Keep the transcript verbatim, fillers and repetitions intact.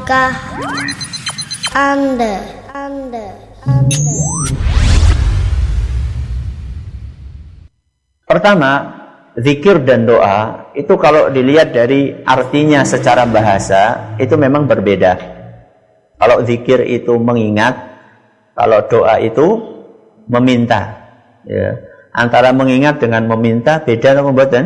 Tahukah Anda, Anda, Anda? Pertama, zikir dan doa itu kalau dilihat dari artinya secara bahasa itu memang berbeda. Kalau zikir itu mengingat, kalau doa itu meminta. Ya. Antara mengingat dengan meminta beda atau membuat